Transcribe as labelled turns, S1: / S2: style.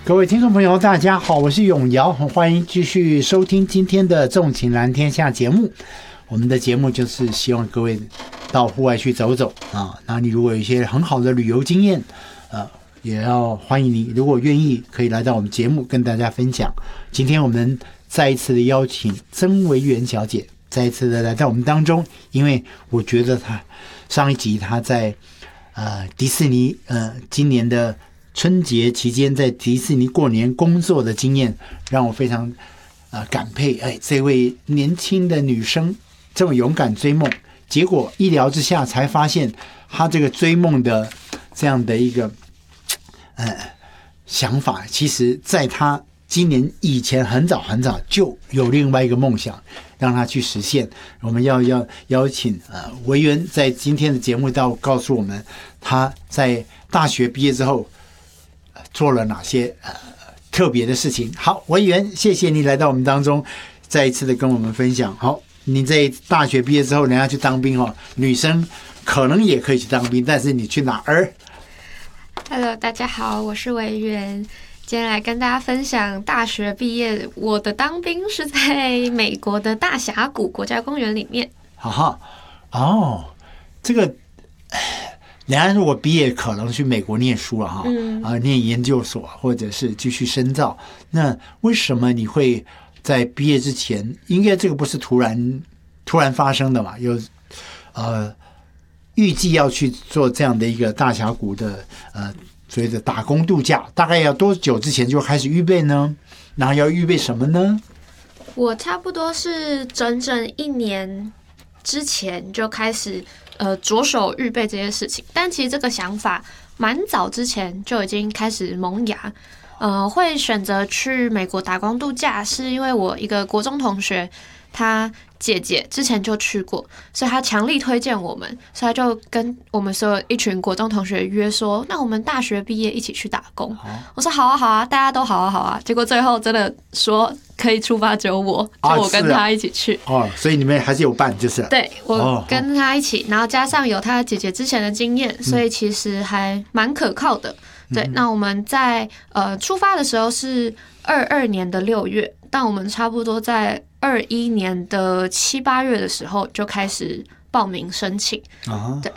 S1: 各位听众朋友，大家好，我是永尧，欢迎继续收听今天的《纵情蓝天下》节目。我们的节目就是希望各位到户外去走走啊，那你如果有一些很好的旅游经验，也要欢迎你，如果愿意，可以来到我们节目跟大家分享。今天我们再一次的邀请曾维元小姐，再一次的来到我们当中，因为我觉得她上一集她在迪士尼今年的春节期间在迪士尼过年工作的经验，让我非常感佩。这位年轻的女生这么勇敢追梦，结果一聊之下才发现，她这个追梦的这样的一个想法，其实在她今年以前很早就有另外一个梦想，让她去实现。我们要邀请维元在今天的节目告诉我们，她在大学毕业之后做了哪些特别的事情。好，维元，谢谢你来到我们当中，再一次的跟我们分享。好，你在大学毕业之后，人家去当兵哦，女生可能也可以去当兵，但是你去哪儿
S2: ？Hello， 大家好，我是维元，今天来跟大家分享大学毕业，我的当兵是在美国的大峡谷国家公园里面。
S1: 哈哈，哦，这个。人家如果毕业可能去美国念书了哈，念研究所或者是继续深造。那为什么你会在毕业之前？应该这个不是突然发生的嘛？有预计要去做这样的一个大峡谷的所谓的打工度假，大概要多久之前就开始预备呢？然后要预备什么呢？
S2: 我差不多是整整1年之前就开始。着手预备这些事情，但其实这个想法蛮早之前就已经开始萌芽。会选择去美国打工度假，是因为我一个国中同学，他姐姐之前就去过，所以他强力推荐我们，所以他就跟我们所有一群国中同学约说，那我们大学毕业一起去打工。我说好啊好啊，大家都好啊好啊，结果最后真的说可以出发只有我跟他一起去。
S1: 所以你们还是有伴就是了。
S2: 对，我跟他一起，然后加上有他姐姐之前的经验，所以其实还蛮可靠的。对，那我们在出发的时候是22年的6月，但我们差不多在21年的7、8月的时候就开始报名申请。对，